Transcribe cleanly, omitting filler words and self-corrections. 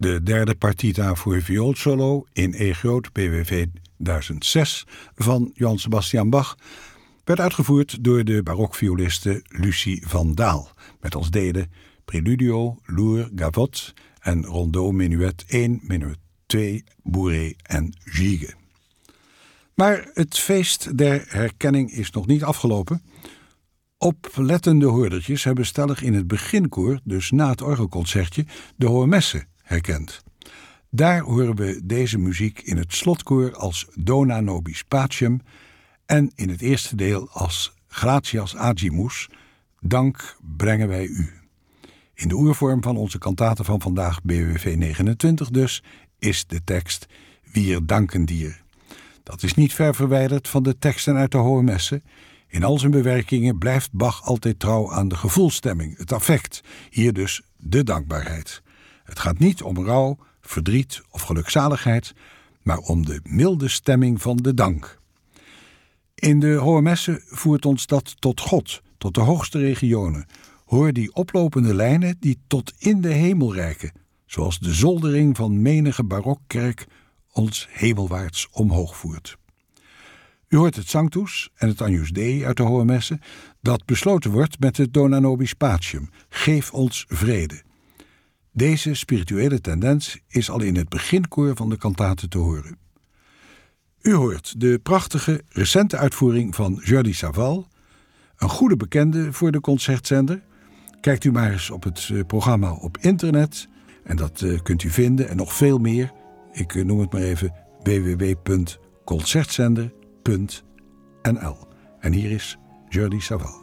De derde partita voor vioolsolo in E groot BWV 1006 van Johann Sebastian Bach werd uitgevoerd door de barokvioliste Lucie van Daal, met als delen Preludio, Lourd, Gavotte en Rondeau Menuet 1, Menuet 2, Bourrée en Gigue. Maar het feest der herkenning is nog niet afgelopen. Oplettende hoordertjes hebben stellig in het beginkoor, dus na het orgelconcertje, de Hohe Messe herkend. Daar horen we deze muziek in het slotkoor als Dona nobis pacem en in het eerste deel als Gratias agimus, dank brengen wij u. In de oervorm van onze kantate van vandaag, BWV 29 dus, is de tekst Wir danken dir. Dat is niet ver verwijderd van de teksten uit de Hohe Messe. In al zijn bewerkingen blijft Bach altijd trouw aan de gevoelsstemming, het affect, hier dus de dankbaarheid. Het gaat niet om rouw, verdriet of gelukzaligheid, maar om de milde stemming van de dank. In de Hohe Messe voert ons dat tot God, tot de hoogste regionen. Hoor die oplopende lijnen die tot in de hemel reiken, zoals de zoldering van menige barokkerk ons hemelwaarts omhoog voert. U hoort het Sanctus en het Agnus Dei uit de Hohe Messe, dat besloten wordt met het Dona nobis pacem, geef ons vrede. Deze spirituele tendens is al in het beginkoor van de kantate te horen. U hoort de prachtige recente uitvoering van Jordi Savall, een goede bekende voor de concertzender. Kijkt u maar eens op het programma op internet en dat kunt u vinden en nog veel meer. Ik noem het maar even www.concertzender.nl. En hier is Jordi Savall.